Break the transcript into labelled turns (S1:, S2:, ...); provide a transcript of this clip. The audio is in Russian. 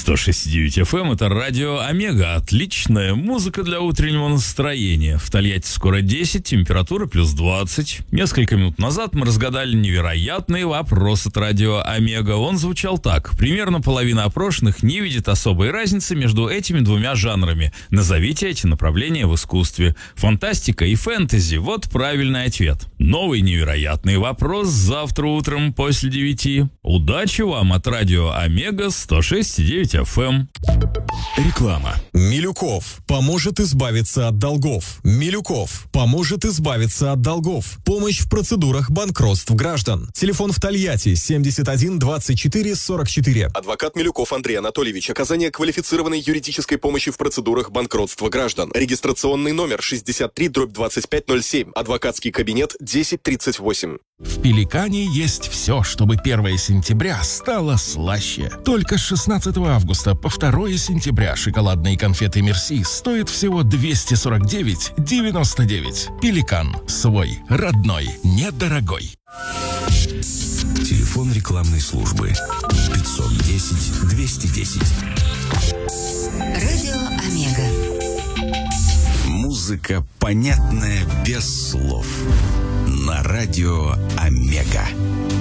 S1: 106.9 FM — это радио Омега. Отличная музыка для утреннего настроения. В Тольятти скоро 10, температура плюс 20. Несколько минут назад мы разгадали невероятный вопрос от радио Омега. Он звучал так. Примерно половина опрошенных не видит особой разницы между этими двумя жанрами. Назовите эти направления в искусстве. Фантастика и фэнтези. Вот правильный ответ. Новый невероятный вопрос завтра утром после 9. Удачи вам от радио Омега 106.9 FM.
S2: Реклама. Милюков поможет избавиться от долгов. Милюков поможет избавиться от долгов. Помощь в процедурах банкротств граждан. Телефон в Тольятти 71 24 44. Адвокат Милюков Андрей Анатольевич. Оказание квалифицированной юридической помощи в процедурах банкротства граждан. Регистрационный номер 63/2507. Адвокатский кабинет 1038.
S3: В Пеликане есть все, чтобы 1 сентября стало слаще. Только с 16 августа по 2 сентября шоколадные конфеты «Мерси» стоят всего 249,99. Пеликан. Свой, родной, недорогой.
S4: Телефон рекламной службы 510-210.
S5: Радио Омега.
S4: Музыка, понятная без слов. На радио Омега.